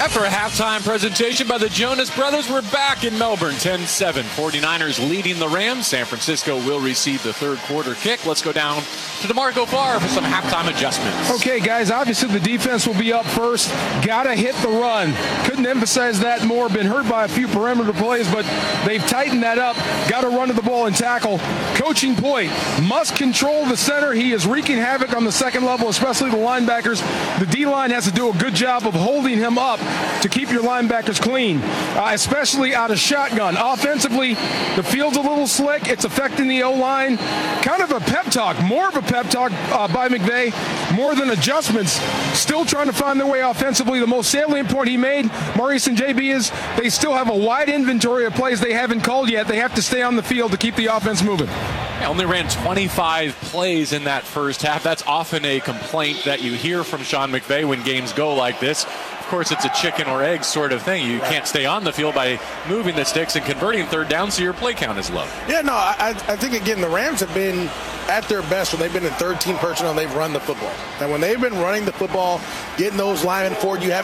After a halftime presentation by the Jonas Brothers, we're back in Melbourne, 10-7. 49ers leading the Rams. San Francisco will receive the third quarter kick. Let's go down to DeMarco Farr for some halftime adjustments. Okay, guys, obviously the defense will be up first. Got to hit the run. Couldn't emphasize that more. Been hurt by a few perimeter plays, but they've tightened that up. Got to run to the ball and tackle. Coaching point, must control the center. He is wreaking havoc on the second level, especially the linebackers. The D-line has to do a good job of holding him up to keep your linebackers clean, especially out of shotgun. Offensively, the field's a little slick. It's affecting the O-line. Kind of a pep talk, more of a pep talk by McVay, more than adjustments. Still trying to find their way offensively. The most salient point he made, Maurice and JB, is they still have a wide inventory of plays they haven't called yet. They have to stay on the field to keep the offense moving. They only ran 25 plays in that first half. That's often a complaint that you hear from Sean McVay when games go like this. Of course, it's a chicken or egg sort of thing. You can't stay on the field by moving the sticks and converting third down, so your play count is low. Yeah, no, I think, again, the Rams have been at their best when they've been in 13 personnel and they've run the football. And when they've been running the football, getting those linemen forward, you have